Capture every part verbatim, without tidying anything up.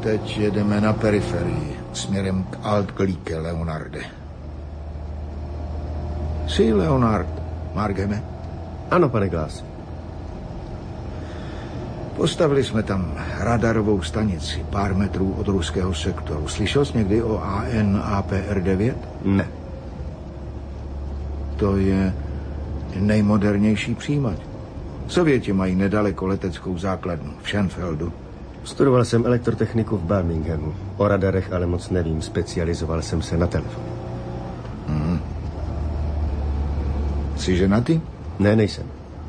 teď jedeme na periferii, směrem k Altglíke, Leonarde. Jsi Leonard Margeme? Ano, pane Glass. Postavili jsme tam radarovou stanici pár metrů od ruského sektoru. Slyšel jsi někdy o A N A P R devět? Ne. To je nejmodernější přijímač. Sověti mají nedaleko leteckou základnu v Schenfeldu. Studoval jsem elektrotechniku v Birminghamu. O radarech ale moc nevím. Specializoval jsem se na telefon. Hmm. Jsi ženatý? Ne, nejsem.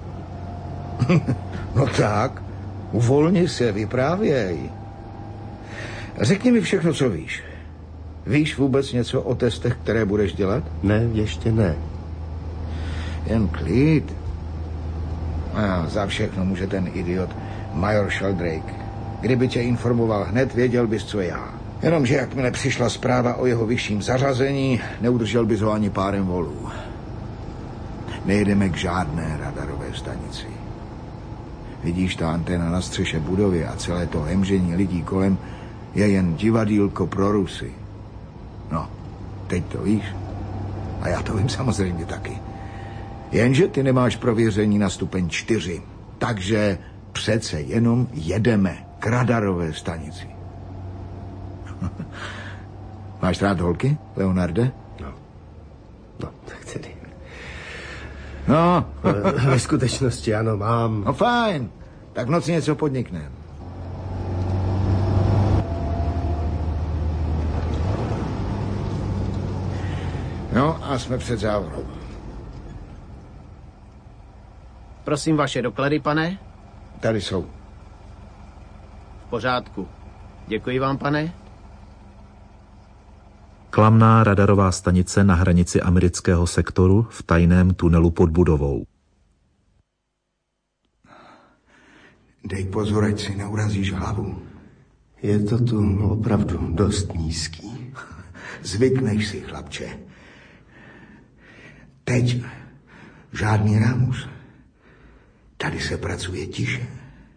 No tak, uvolni se, vyprávěj. Řekni mi všechno, co víš. Víš vůbec něco o testech, které budeš dělat? Ne, ještě ne. Jen klid. A za všechno může ten idiot major Sheldrake. Kdyby tě informoval hned, věděl bys, co já. Jenomže jakmile přišla zpráva o jeho vyšším zařazení, neudržel bys ho ani párem volů. Nejedeme k žádné radarové stanici. Vidíš, ta anténa na střeše budovy a celé to hemžení lidí kolem je jen divadýlko pro Rusy. No, teď to víš. A já to vím samozřejmě taky. Jenže ty nemáš prověření na stupeň čtyři. Takže přece jenom jedeme k radarové stanici. Máš rád holky, Leonarde? No. No, tak tedy. No. Ve skutečnosti ano, mám. No fajn. Tak v noci něco podnikneme. No a jsme před závorou. Prosím vaše doklady, pane? Tady jsou. V pořádku. Děkuji vám, pane. Klamná radarová stanice na hranici amerického sektoru v tajném tunelu pod budovou. Dej pozor, ať si neurazíš hlavu. Je to tu opravdu dost nízký. Zvykneš si, chlapče. Teď žádný rámus. Tady se pracuje tiše.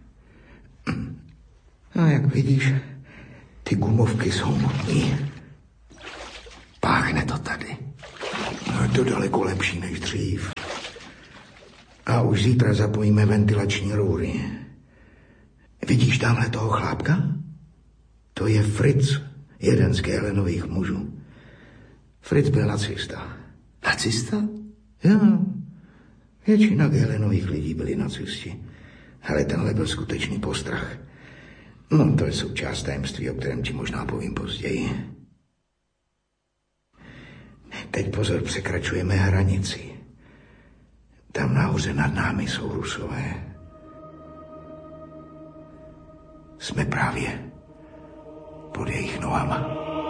A jak vidíš, ty gumovky jsou mutný. Páchne to tady. No, je to daleko lepší než dřív. A už zítra zapojíme ventilační růry. Vidíš tamhle toho chlápka? To je Fritz, jeden z Gehlenových mužů. Fritz byl nacista. Nacista? Jo. Většina Gehlenových lidí byli nacisti. Ale tenhle byl skutečný postrach. No, to je součást tajemství, o kterém ti možná povím později. Teď pozor, překračujeme hranici. Tam nahoře nad námi jsou Rusové. Jsme právě pod jejich nohama.